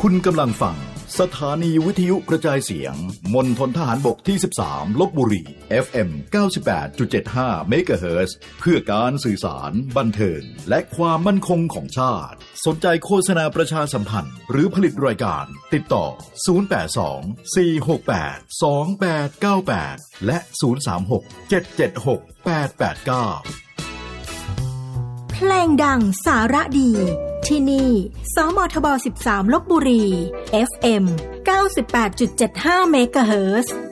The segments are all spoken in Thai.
คุณกำลังฟังสถานีวิทยุกระจายเสียงมณฑลทหารบกที่13ลพบุรี FM 98.75 เมกะเฮิรตซ์เพื่อการสื่อสารบันเทิงและความมั่นคงของชาติสนใจโฆษณาประชาสัมพันธ์หรือผลิตรายการติดต่อ082 468 2898และ036 776 889 เพลงดังสาระดีที่นี่สมทบ13ลพบุรี FM 98.75 เมกะเฮิรตซ์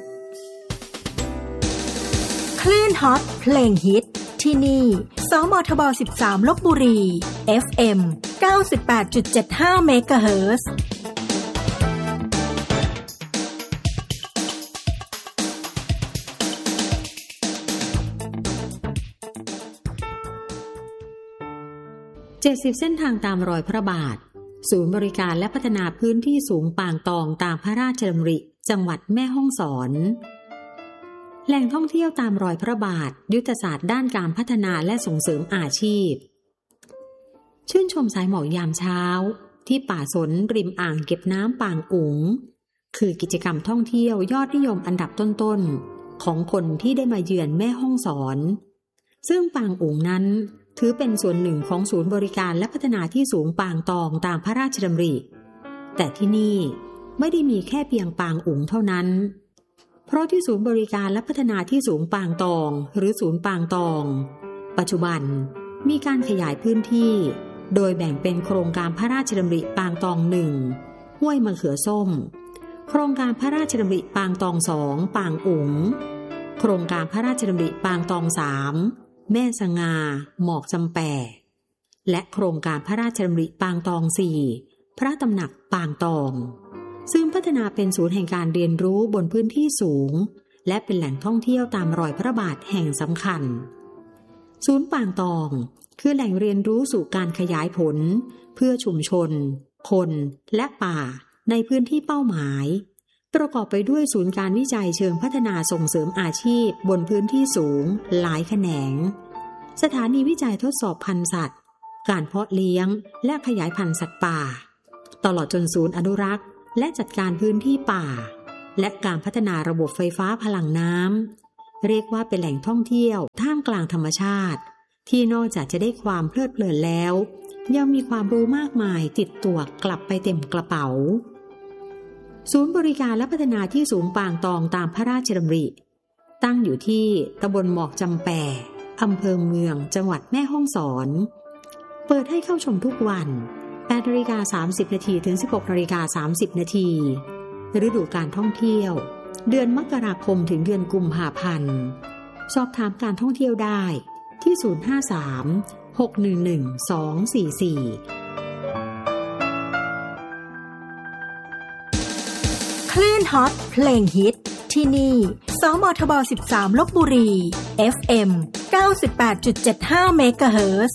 คลื่นฮอตเพลงฮิตที่นี่สมทบ13ลพบุรี FM 98.75 เมกะเฮิรตซ์ 70 เส้นทางตามรอยพระบาทศูนย์บริการและพัฒนาพื้นที่สูงปางตองตามพระราชดำริจังหวัดแม่ฮ่องสอนแหล่งท่องเที่ยวตามรอยพระบาทยุทธศาสตร์ด้านการพัฒนาและส่งเสริมอาชีพชื่นชมสายหมอกยามเช้าที่ป่าสนริมอ่างเก็บน้ำปางอุ๋งคือกิจกรรมท่องเที่ยวยอดนิยมอันดับต้นๆของคนที่ได้มาเยือนแม่ฮ่องสอนซึ่งปางอุ๋งนั้นถือเป็นส่วนหนึ่งของศูนย์บริการและพัฒนาที่สูงปางตองตามพระราชดำริแต่ที่นี่ไม่ได้มีแค่เพียงปางอุ๋งเท่านั้นเพราะที่ศูนย์บริการและพัฒนาที่สูงปางตองหรือศูนย์ปางตองปัจจุบันมีการขยายพื้นที่โดยแบ่งเป็นโครงการพระราชดำริปางตอง1ห้วยมะเขือส้มโครงการพระราชดำริปางตอง2ปางอุ๋งโครงการพระราชดำริปางตอง3แม่สง่าหมอกจำแปะและโครงการพระราชดำริปางตอง4พระตำหนักปางตองซึ่งพัฒนาเป็นศูนย์แห่งการเรียนรู้บนพื้นที่สูงและเป็นแหล่งท่องเที่ยวตามรอยพระบาทแห่งสำคัญศูนย์ปางตองคือแหล่งเรียนรู้สู่การขยายผลเพื่อชุมชนคนและป่าในพื้นที่เป้าหมายประกอบไปด้วยศูนย์การวิจัยเชิงพัฒนาส่งเสริมอาชีพบนพื้นที่สูงหลายแขนงสถานีวิจัยทดสอบพันธุ์สัตว์การเพาะเลี้ยงและขยายพันธุ์สัตว์ป่าตลอดจนศูนย์อนุรักษ์และจัดการพื้นที่ป่าและการพัฒนาระบบไฟฟ้าพลังน้ำเรียกว่าเป็นแหล่งท่องเที่ยวท่ามกลางธรรมชาติที่นอกจากจะได้ความเพลิดเพลินแล้วยังมีความรู้มากมายติดตัวกลับไปเต็มกระเป๋าศูนย์บริการและพัฒนาที่สูงปางตองตามพระราชดำริตั้งอยู่ที่ตำบลหมอกจำแปะอำเภอเมืองจังหวัดแม่ฮ่องสอนเปิดให้เข้าชมทุกวัน 8:30 นถึง 16:30 นฤดูการท่องเที่ยวเดือนมกราคมถึงเดือนกุมภาพันธ์สอบถามการท่องเที่ยวได้ที่053 611 244 คลื่นฮอตเพลงฮิตที่นี่สมทบ13ลพบุรี FM 98.75 เมกะเฮิรตซ์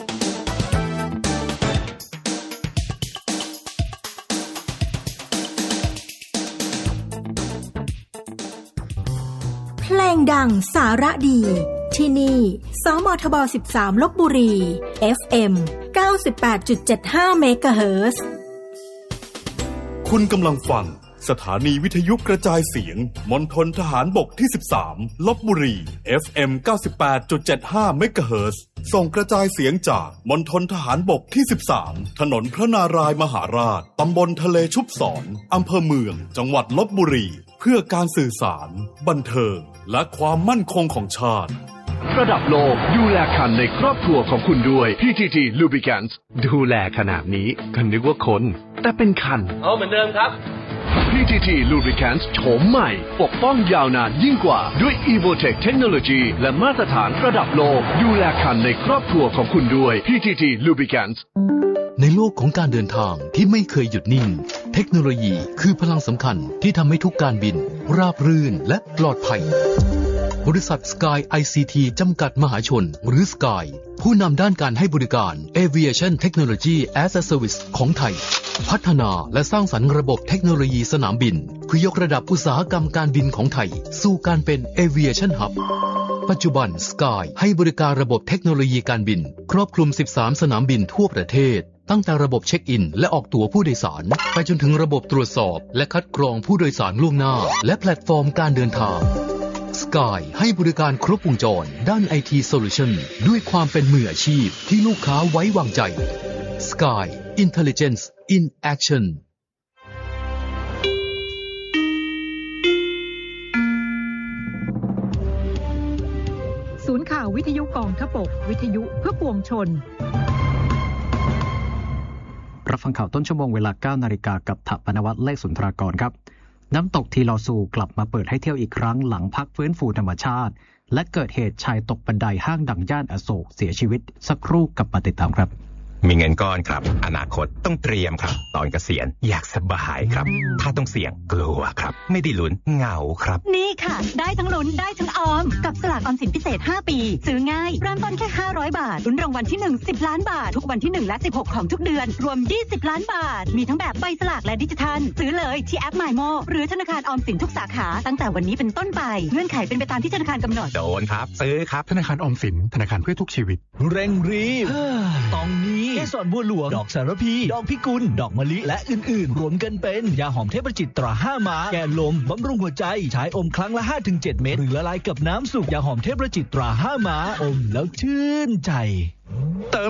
เพลงดังสาระดีที่นี่สมทบ13ลพบุรี FM 98.75 เมกะเฮิรตซ์คุณกำลังฟังสถานีวิทยุกระจายเสียงมณฑลทหารบกที่13ลพบุรี FM 98.75 เมกะเฮิรตซ์ส่งกระจายเสียงจากมณฑลทหารบกที่13ถนนพระนารายณ์มหาราชตำบลทะเลชุบศรอำเภอเมืองจังหวัดลพบุรีเพื่อการสื่อสารบันเทิงและความมั่นคงของชาติระดับโลกดูแลคันในครอบครัวของคุณด้วย PTT Lubricants ดูแลขนาดนี้ก็นึกว่าคนแต่เป็นคันเอาเหมือนเดิมครับ PTT Lubricants โฉมใหม่ปกป้องยาวนานยิ่งกว่าด้วย Evotech เทคโนโลยีและมาตรฐานระดับโลกดูแลคันในครอบครัวของคุณด้วย PTT Lubricants ในโลกของการเดินทางที่ไม่เคยหยุดนิ่งเทคโนโลยีคือพลังสำคัญที่ทำให้ทุกการบินราบรื่นและปลอดภัยบริษัท Sky ICT จำกัดมหาชนหรือ Sky ผู้นำด้านการให้บริการ Aviation Technology as a Service ของไทยพัฒนาและสร้างสรรค์ระบบเทคโนโลยีสนามบินเพื่อยกระดับอุตสาหกรรมการบินของไทยสู่การเป็น Aviation Hub ปัจจุบัน Sky ให้บริการระบบเทคโนโลยีการบินครอบคลุม13สนามบินทั่วประเทศตั้งแต่ระบบเช็คอินและออกตั๋วผู้โดยสารไปจนถึงระบบตรวจสอบและคัดกรองผู้โดยสารล่วงหน้าและแพลตฟอร์มการเดินทาง Sky ให้บริการครบวงจรด้าน IT Solution ด้วยความเป็นมืออาชีพที่ลูกค้าไว้วางใจ Sky Intelligence in Action ศูนย์ข่าววิทยุกองทพบกวิทยุเพื่อปวงชนรับฟังข่าวต้นชั่วโมงเวลา 9 นาฬิกากับถปนวัฒน์เลขสุนทรากรครับน้ำตกทีลอซูกลับมาเปิดให้เที่ยวอีกครั้งหลังพักฟื้นฟูธรรมชาติและเกิดเหตุชายตกบันไดห้างดังย่านอโศกเสียชีวิตสักครู่กับมาติดตามครับมีเงินก้อนครับอนาคตต้องเตรียมครับตอนเกษียณอยากสบายครับถ้าต้องเสี่ยงกลัวครับไม่ได้ลุ้นเหงาครับนี่ค่ะได้ทั้งลุ้นได้ทั้งออมกับสลากออมสินพิเศษ5ปีซื้อง่ายเริ่มต้นแค่500บาทลุ้นรางวัลที่1 10ล้านบาททุกวันที่1และ16ของทุกเดือนรวม20ล้านบาทมีทั้งแบบใบสลากและดิจิทัลซื้อเลยที่แอป MyMo หรือธนาคารออมสินทุกสาขาตั้งแต่วันนี้เป็นต้นไปเงื่อนไขเป็นไปตามที่ธนาคารกำหนดโดนครับซื้อครับธนาคารออมสินธนาคารเพื่อทุกชีวิตเร่งรีบต้องมีเกสรบัวหลวงดอกสารพีดอกพิกุลดอกมะลิและอื่นๆรวมกันเป็นยาหอมเทพจิตตรา5ม้าแก้ลมบำรุงหัวใจใช้อมครั้งละ 5-7 เม็ดหรือละลายกับน้ำสูบยาหอมเทพจิตตรา5ม้าอมแล้วชื่นใจ